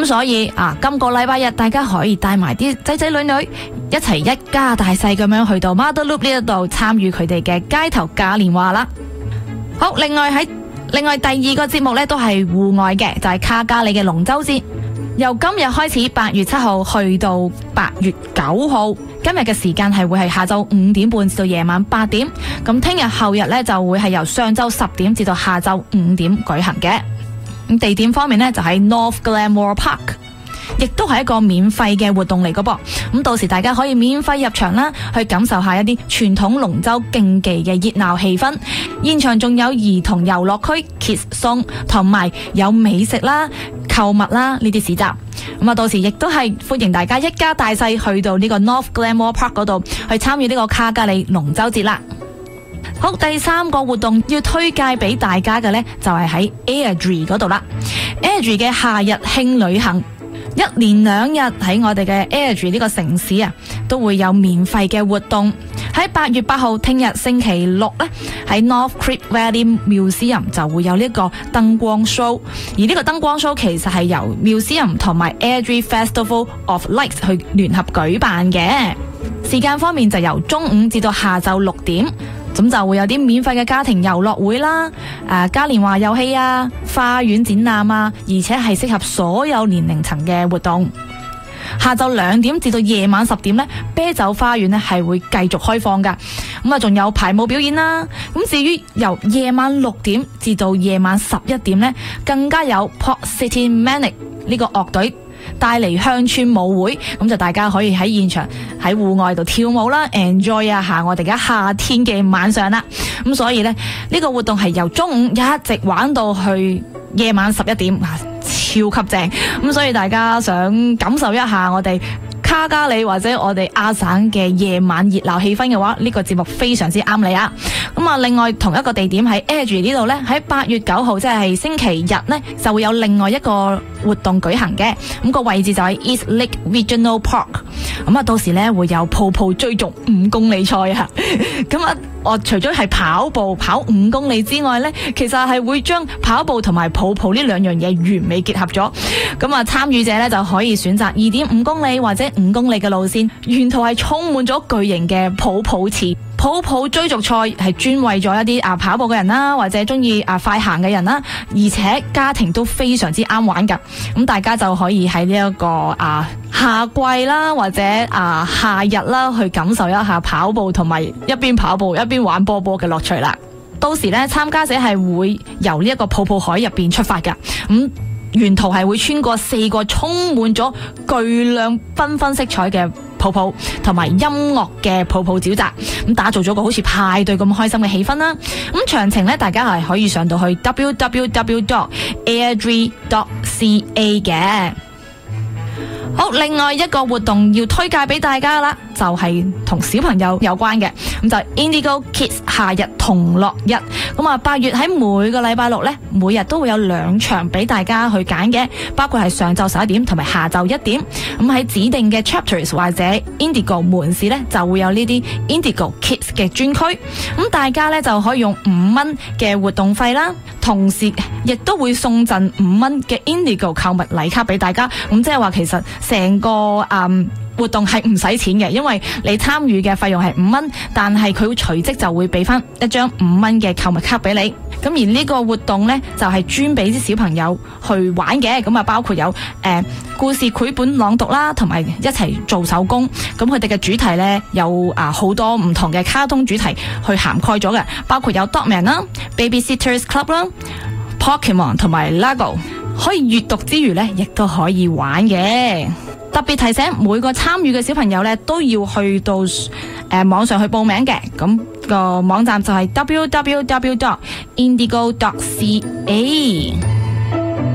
所以今個禮拜日大家可以帶埋啲仔仔女女一齊一家大細咁樣去到 Mother Loop 呢一度參與佢哋嘅街頭嘉年華啦。好，另外第二個節目呢都係戶外嘅，就係卡加里嘅龍舟節，由今日開始8月7號去到8月9號，今日嘅時間係會係下晝5點半至到夜晚8點，咁聽日後日呢就會係由上晝10點至到下晝5點舉行嘅。咁地點方面呢，就喺 North Glenmore Park， 亦都係一個免費嘅活動嚟㗎噃。咁到時大家可以免費入場啦，去感受下一啲傳統龍舟競技嘅熱鬧氣氛。現場仲有兒童遊樂區 Kids Zone， 同埋有美食啦、購物啦呢啲市集。咁到時亦都係歡迎大家一家大細去到呢個 North Glenmore Park 嗰度去參與呢個卡加里龍舟節啦。好，第三個活動要推介俾大家嘅呢，就係喺 Airdrie 嗰度啦。Airdrie 嘅夏日輕旅行，1連2日喺我哋嘅 Airdrie 呢個城市都會有免費嘅活動。喺8月8號聽日星期六呢，喺 North Creek Valley Museum 就會有呢個燈光 show， 而呢個燈光 show 其實係由 Museum 同埋 Airdrie Festival of Lights 去聯合舉辦嘅。時間方面就由中午至到下晝6點，咁就會有啲免費嘅家庭遊樂會啦、嘉年華遊戲啊、花園展覽啊，而且係適合所有年齡層嘅活動。下晝2點至到夜晚10點呢，啤酒花園呢係會繼續開放噶。咁仲有排舞表演啦。咁至於由夜晚6點至到夜晚11點呢，更加有 Port City Manic 呢個樂隊帶嚟鄉村舞會，咁就大家可以喺現場喺戶外度跳舞啦 ，enjoy 一下我哋而家夏天嘅晚上啦。咁所以呢，呢個活動係由中午一直玩到去夜晚11點，超級正。咁所以大家想感受一下我哋卡加里或者我哋亞省嘅夜晚熱鬧氣氛嘅話，呢個節目非常之啱你啊！咁另外同一個地點喺 Airdrie 呢度呢，喺8月9號即係星期日呢，就會有另外一個活動舉行嘅。咁個位置就喺 East Lake Regional Park。咁到時呢，會有泡泡追逐5公里賽啊！咁我除咗係跑步跑5公里之外呢，其實係會將跑步同埋泡泡呢兩樣嘢完美結合咗。咁參與者呢，就可以選擇2.5公里或者5公里嘅路線，沿途係充滿咗巨型嘅泡泡池。泡泡追逐賽係專為咗一啲跑步嘅人啦，或者中意快行嘅人啦，而且家庭都非常之啱玩噶。咁大家就可以喺呢一個夏季啦，或者夏日啦，去感受一下跑步同埋一邊跑步一邊玩波波嘅樂趣啦。到時呢，參加者係會由呢一個泡泡海入邊出發噶。沿途係會穿過4個充滿咗巨亮繽紛色彩嘅泡泡，同埋音樂嘅泡泡沼澤，咁打造咗個好似派對咁開心嘅氣氛啦。咁詳情呢，大家係可以上到去 www.airdrie.ca 嘅。好，另外一個活動要推介俾大家啦，就係同小朋友有關嘅，咁就係 Indigo Kids 夏日同樂日。咁8月喺每個禮拜六呢，每日都會有2場俾大家去揀嘅，包括係上晝11點同埋下晝1點。咁喺指定嘅 chapters 或者 Indigo 門市呢，就會有呢啲 Indigo Kids 嘅專區。咁大家呢，就可以用5蚊嘅活動費啦，同時亦都會送贈5蚊嘅 Indigo 購物禮卡俾大家。咁即係話其實成個活動係唔使錢嘅，因為你參與嘅費用係5蚊，但係佢會隨即就會俾翻一張5蚊嘅購物卡俾你。咁而呢個活動呢，就係專俾啲小朋友去玩嘅，咁包括有故事繪本朗讀啦，同埋一齊做手工。咁佢哋嘅主題呢，有好多唔同嘅卡通主題去涵蓋咗嘅，包括有 Dogman 啦、Babysitters Club 啦、Pokemon 同埋 Lego。可以閱讀之餘呢，亦都可以玩嘅。特別提醒每個參與嘅小朋友呢，都要去到網上去報名嘅。咁個網站就係 www.indigo.ca。